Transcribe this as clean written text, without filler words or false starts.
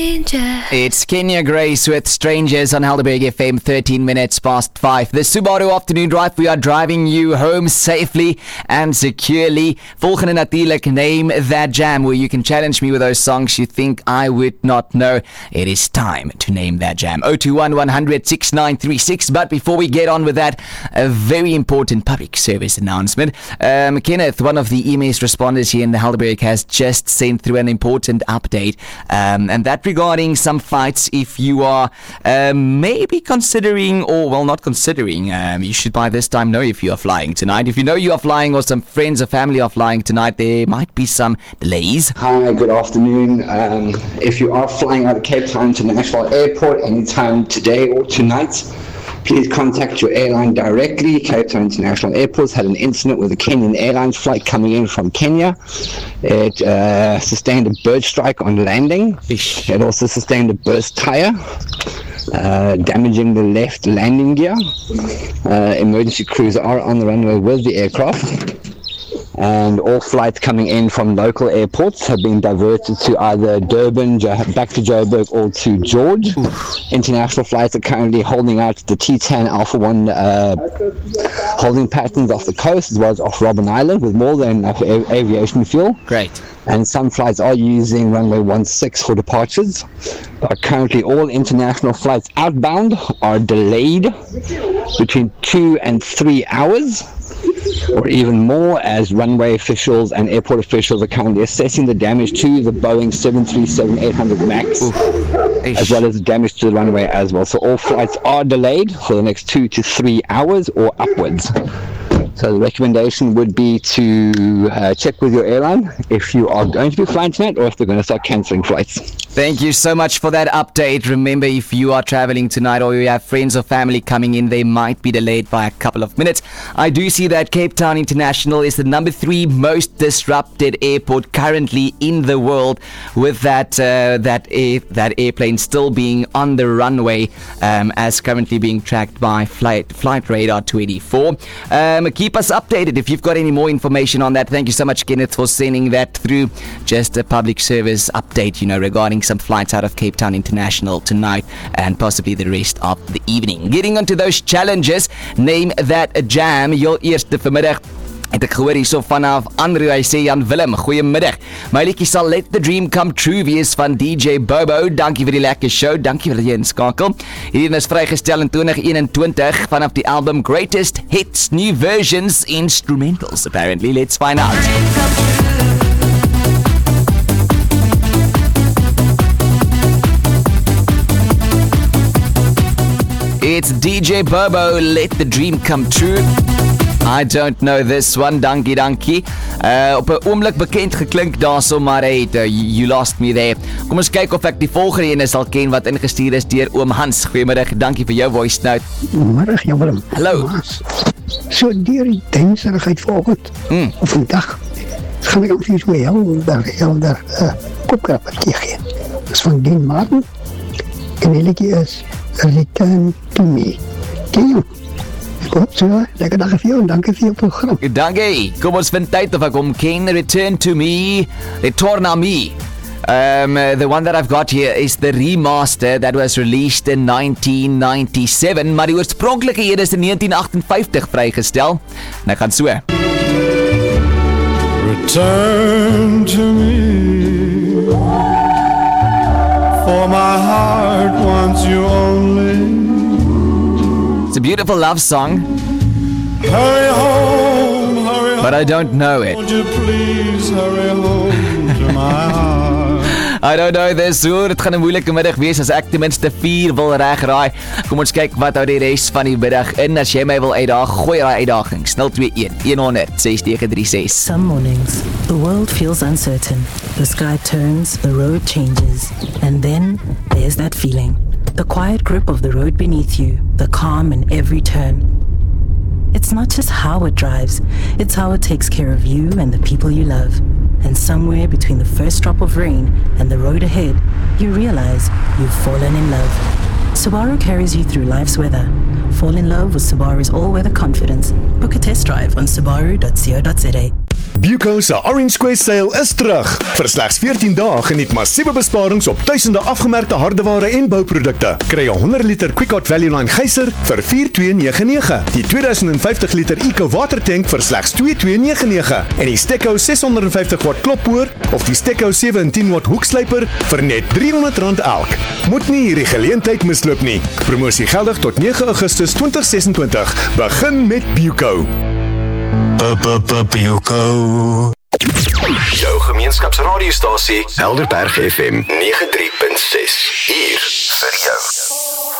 stranger. It's Kenya Grace with Strangers on Helderberg FM, 13 minutes past 5. The Subaru Afternoon Drive, we are driving you home safely and securely. Volgende natuurlijk, Name That Jam, where you can challenge me with those songs you think I would not know. It is time to name that jam. 021 100 6936. But before we get on with that, a very important public service announcement. Kenneth, one of the EMS responders here in the Helderberg, has just sent through an important update, and that regarding some flights. If you are maybe considering, or well, not considering, you should by this time know if you are flying tonight. If you know you are flying, or some friends or family are flying tonight, there might be some delays. Hi, good afternoon. If you are flying out of Cape Town International Airport anytime today or tonight, please contact your airline directly. Cape Town International Airport's had an incident with a Kenyan Airlines flight coming in from Kenya. It sustained a bird strike on landing. It also sustained a burst tire, damaging the left landing gear. Emergency crews are on the runway with the aircraft. And all flights coming in from local airports have been diverted to either Durban, back to Joburg, or to George. International flights are currently holding out the T10 Alpha 1 holding patterns off the coast, as well as off Robben Island, with more than enough aviation fuel. Great. And some flights are using runway 16 for departures. Currently, all international flights outbound are delayed between 2 and 3 hours, or even more, as runway officials and airport officials are currently assessing the damage to the Boeing 737-800 MAX, as well as the damage to the runway as well. So all flights are delayed for the next 2 to 3 hours or upwards. So the recommendation would be to check with your airline if you are going to be flying tonight, or if they're going to start cancelling flights. Thank you so much for that update. Remember, if you are traveling tonight or you have friends or family coming in, they might be delayed by a couple of minutes. I do see that Cape Town International is the number 3 most disrupted airport currently in the world, with that airplane still being on the runway, as currently being tracked by Flight Radar 24. Keep us updated if you've got any more information on that. Thank you so much, Kenneth, for sending that through. Just a public service update, regarding some flights out of Cape Town International tonight and possibly the rest of the evening. Getting onto those challenges, Name That Jam. Heel eerste vanmiddag het ek gehoor hierso vanaf Andrew. Hy sê, Jan Willem, goeiemiddag. My liedjie sal Let the Dream Come True wees van DJ Bobo. Dankie vir die lekker show. Dankie vir dat jy inskakel. Hierdie is vrygestel in 2021 vanaf die album Greatest Hits, New Versions, Instrumentals apparently. Let's find out. It's DJ Bobo, Let the Dream Come True. I don't know this one, dankie. Op 'n oomblik bekend geklink daarso, maar hey, you lost me there. Kom ons kyk of ek die volgende ene sal ken wat ingestuur is deur oom Hans. Goeiemiddag, dankie vir jou voice note. Goeiemiddag, Jan Willem. Hallo. So deur die dingerigheid vanoggend, of vandag, gaan ek ook vir jou helder kopkrappertjie gee. Dat is van Dean Martin, en die liedjie is Return to Me. Ken jy? Goed so, lekker dag vir jou en dankie vir jou program. Dankie. Kom ons vind tyd of ek hom ken. Return to Me, Return to Me. The one that I've got here is the remaster that was released in 1997, maar die oorspronklike een is in 1958 vrygestel. En ek gaan so. Return to me, for my heart wants you only. It's a beautiful love song, Hurry home, but I don't know it. won't you please hurry home to my heart. I don't know this hoor, dit gaan 'n moeilike middag wees as ek ten minste 4 wil regraai. Kom ons kyk wat hou die res van die middag in. As jy my wil uitdaag, gooi daai uitdaging. 021 100 6936. Some mornings, the world feels uncertain. The sky turns, the road changes, and then there's that feeling. The quiet grip of the road beneath you, the calm in every turn. It's not just how it drives, it's how it takes care of you and the people you love. And somewhere between the first drop of rain and the road ahead, you realize you've fallen in love. Subaru carries you through life's weather. Fall in love with Subaru's all-weather confidence. Book a test drive on subaru.co.za. Buco se Orange Square Sale is terug. Vir slegs 14 dae geniet massiewe besparings op duisende afgemerkte hardeware en bouprodukte. Kry 'n 100 liter Quickart Value Line geyser vir $4,299. Die 2050 liter Eco watertank vir slegs $2,299 en die Stekko 650 watt klopboor of die Stekko 7 en 10 watt hoekslyper vir net R300 elk. Moet nie hierdie geleentheid misloop nie. Promosie geldig tot 9 Augustus 2026. Begin met Buco. Buco. Jou gemeenskapsradiostasie Helderberg FM 93.6 hier vir jou.